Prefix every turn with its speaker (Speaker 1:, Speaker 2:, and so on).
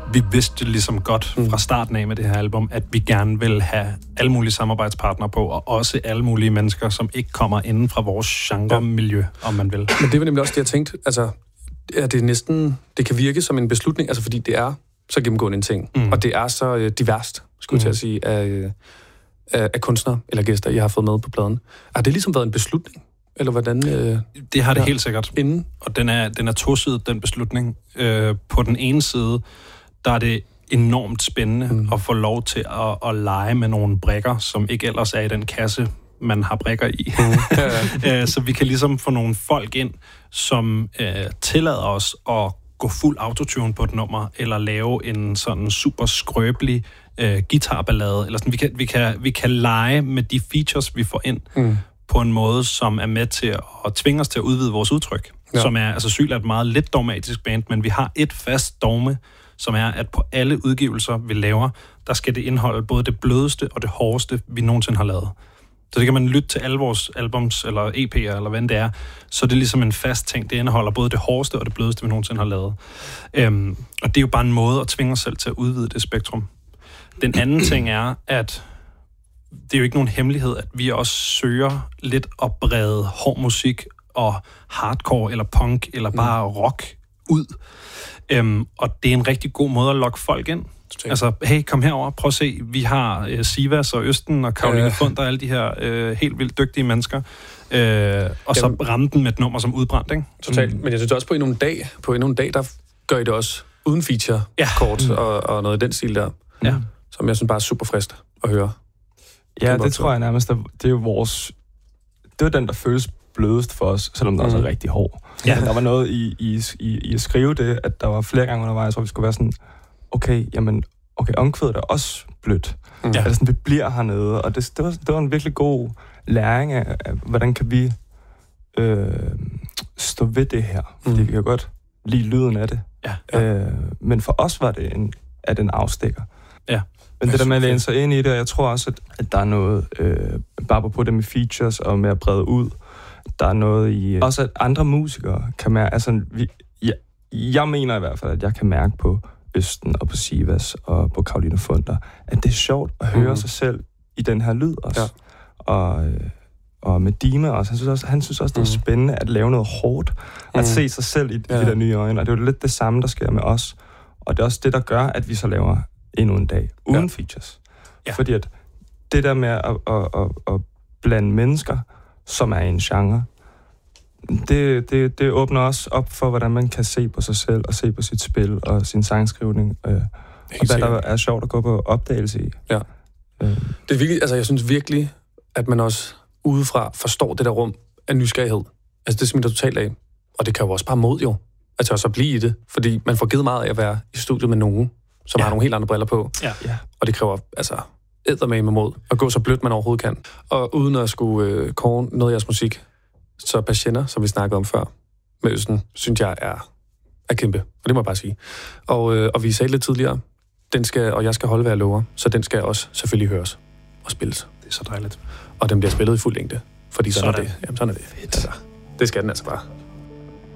Speaker 1: vi vidste ligesom godt fra starten af med det her album, at vi gerne vil have alle mulige samarbejdspartnere på, og også alle mulige mennesker, som ikke kommer inden fra vores genre-miljø, om man vil.
Speaker 2: Men det var nemlig også det, jeg tænkte. Altså, det kan virke som en beslutning, altså fordi det er så gennemgående en ting, og det er så diverst, skulle jeg til at sige, af kunstnere eller gæster, jeg har fået med på pladen. Har det ligesom været en beslutning? Eller hvordan?
Speaker 1: Det har det helt sikkert.
Speaker 2: Inden?
Speaker 1: Og den er tosidet, den beslutning. På den ene side, der er det enormt spændende at få lov til at lege med nogle brikker, som ikke ellers er i den kasse, man har brikker i. Så vi kan ligesom få nogle folk ind, som tillader os at gå fuld autotune på et nummer, eller lave en sådan super skrøbelig guitarballade, eller sådan. Vi kan lege med de features, vi får ind, på en måde, som er med til at tvinge os til at udvide vores udtryk. Ja. Som er, altså Syl er et meget lidt dogmatisk band, men vi har et fast dogme, som er, at på alle udgivelser, vi laver, der skal det indeholde både det blødeste og det hårdeste, vi nogensinde har lavet. Så det kan man lytte til alle vores albums, eller EP'er, eller hvad det er, så det er ligesom en fast ting. Det indeholder både det hårdeste og det blødeste, vi nogensinde har lavet. Og det er jo bare en måde at tvinge os selv til at udvide det spektrum. Den anden ting er, at det er jo ikke nogen hemmelighed, at vi også søger lidt at brede hård musik og hardcore eller punk eller bare rock ud. Og det er en rigtig god måde at lokke folk ind. Altså, hey, kom herover, prøv at se, vi har Sivas og Østen og Karoline Fund og alle de her helt vildt dygtige mennesker. Og så ramme den med et nummer som udbrændt, ikke?
Speaker 2: Totalt. Men jeg synes også på endnu en dag, der gør I det også uden feature kort og noget i den stil der.
Speaker 1: Ja.
Speaker 2: Som jeg synes bare er super frist at høre.
Speaker 3: Ja, det tror jeg nærmest, det er jo vores... Det var den, der føles blødest for os, selvom den også er rigtig hård. Ja. Der var noget i at skrive det, at der var flere gange undervejs, hvor vi skulle være sådan, okay, omkvædet er også blødt. Altså sådan, vi bliver hernede, og det var en virkelig god læring af hvordan kan vi stå ved det her. Fordi vi kan godt lide lyden af det. Ja. Men for os var det en afstikker.
Speaker 1: Ja.
Speaker 3: Men det der med at læne sig ind i det, og jeg tror også, at der er noget, bare på det med features og med at brede ud, der er noget i... Også at andre musikere kan mærke... Altså, jeg mener i hvert fald, at jeg kan mærke på Østen og på Sivas og på Karoline Funder, at det er sjovt at høre sig selv i den her lyd også. Ja. Og med Dima også. Han synes også, det er spændende at lave noget hårdt. At se sig selv i de der nye øjne. Og det er jo lidt det samme, der sker med os. Og det er også det, der gør, at vi så laver endnu en dag uden features. Ja. Fordi at det der med at blande mennesker, som er i en genre, det åbner også op for, hvordan man kan se på sig selv, og se på sit spil, og sin sangskrivning, og hvad der er sjovt at gå på opdagelse i. Ja.
Speaker 2: Det er virkelig, altså jeg synes virkelig, at man også udefra forstår det der rum af nysgerrighed. Altså det smitter totalt af. Og det kan jo også bare mod jo, at også at blive i det, fordi man får givet meget af at være i studiet med nogen, som har nogle helt andre briller på. Ja. Og det kræver altså eddermame mod at gå så blødt, man overhovedet kan. Og uden at skulle kåre noget af jeres musik, så Patienter, som vi snakkede om før, med Østen, synes jeg er kæmpe. Og det må jeg bare sige. Og vi sagde lidt tidligere, jeg skal holde, hvad jeg lover, så den skal også selvfølgelig høres og spilles.
Speaker 1: Det er så dejligt.
Speaker 2: Og den bliver spillet i fuld længde, fordi sådan er det.
Speaker 1: Jamen,
Speaker 2: sådan er det. Altså, det skal den altså bare.